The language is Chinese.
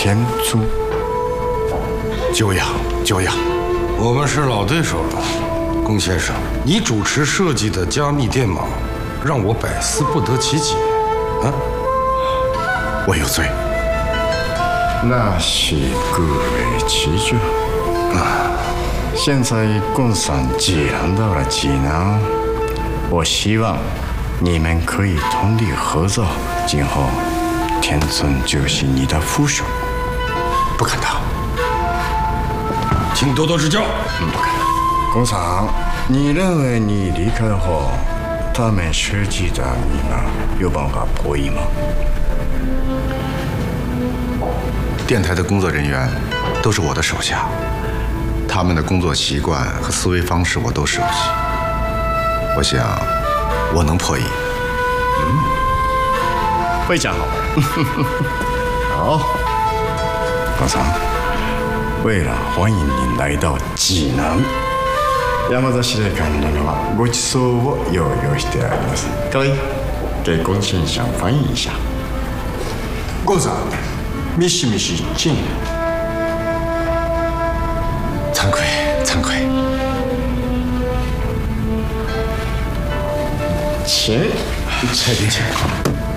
天珠。 久仰久仰。 我们是老对手了，龚先生，你主持设计的加密电码，让我百思不得其解。啊， 我有罪。 那是各为其主。现在共产既然到了济南，我希望你们可以通力合作，今后天尊就是你的副手。 不敢当。 请多多指教。 不敢。 工厂，你认为你离开后，他们设计的密码有办法破译吗？ 电台的工作人员都是我的手下，他们的工作习惯和思维方式我都熟悉。我想，我能破译。 非常好。好，工厂。为了欢迎你来到济南，山田司令官にはご馳走を用意してあります。各位，给龚先生翻译一下。 龚さん、ミシミシ进。 惭愧，惭愧。 请， 请。